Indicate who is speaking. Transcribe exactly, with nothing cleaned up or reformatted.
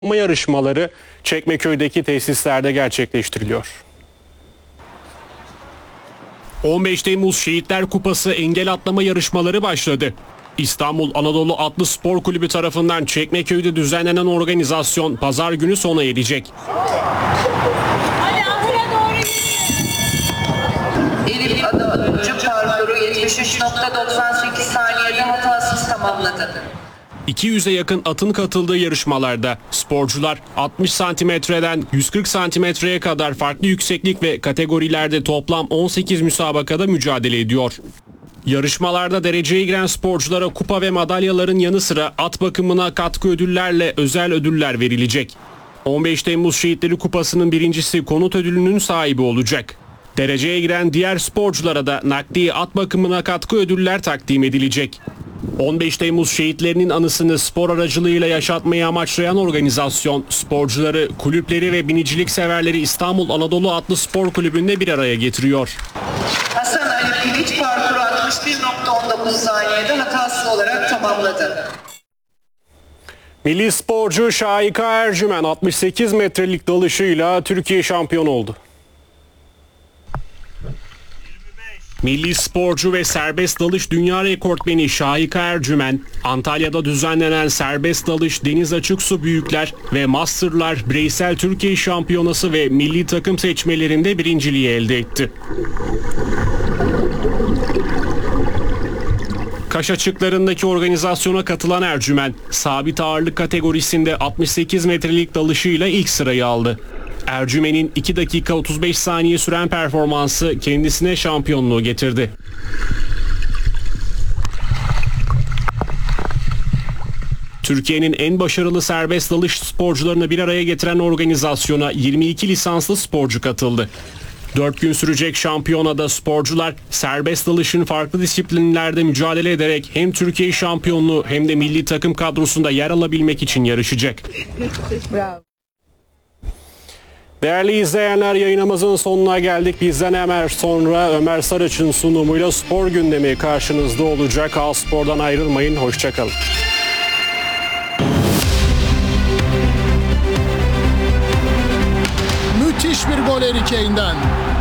Speaker 1: yarışmaları Çekmeköy'deki tesislerde gerçekleştiriliyor. on beş Temmuz Şehitler Kupası engel atlama yarışmaları başladı. İstanbul Anadolu Atlı Spor Kulübü tarafından Çekmeköy'de düzenlenen organizasyon pazar günü sona erecek.
Speaker 2: Elif adı öncü parkuru yetmiş üç nokta doksan sekiz saniyede hatasız tamamladı.
Speaker 1: iki yüze yakın atın katıldığı yarışmalarda sporcular altmış santimetreden yüz kırk santimetreye kadar farklı yükseklik ve kategorilerde toplam on sekiz müsabakada mücadele ediyor. Yarışmalarda dereceye giren sporculara kupa ve madalyaların yanı sıra at bakımına katkı ödüllerle özel ödüller verilecek. on beş Temmuz Şehitleri Kupası'nın birincisi konut ödülünün sahibi olacak. Dereceye giren diğer sporculara da nakdi at bakımına katkı ödüller takdim edilecek. on beş Temmuz şehitlerinin anısını spor aracılığıyla yaşatmayı amaçlayan organizasyon, sporcuları, kulüpleri ve binicilik severleri İstanbul Anadolu Atlı Spor Kulübü'nde bir araya getiriyor.
Speaker 2: Hasan Ali Piliç parkuru altmış bir nokta on dokuz saniyede hatasız olarak tamamladı.
Speaker 1: Milli sporcu Şahika Ercümen altmış sekiz metrelik dalışıyla Türkiye şampiyonu oldu. Milli sporcu ve serbest dalış dünya rekortmeni Şahika Ercümen, Antalya'da düzenlenen serbest dalış deniz açık su büyükler ve masterlar bireysel Türkiye şampiyonası ve milli takım seçmelerinde birinciliği elde etti. Kaş açıklarındaki organizasyona katılan Ercümen, sabit ağırlık kategorisinde altmış sekiz metrelik dalışıyla ilk sırayı aldı. Ercümen'in iki dakika otuz beş saniye süren performansı kendisine şampiyonluğu getirdi. Türkiye'nin en başarılı serbest dalış sporcularını bir araya getiren organizasyona yirmi iki lisanslı sporcu katıldı. dört gün sürecek şampiyonada sporcular serbest dalışın farklı disiplinlerde mücadele ederek hem Türkiye şampiyonluğu hem de milli takım kadrosunda yer alabilmek için yarışacak.
Speaker 3: Bravo.
Speaker 1: Değerli izleyenler, yayınımızın sonuna geldik. Bizden hemen sonra Ömer Saraç'ın sunumuyla spor gündemi karşınızda olacak. A Spor'dan ayrılmayın. Hoşçakalın.
Speaker 4: Müthiş bir gol Harry Kane'den.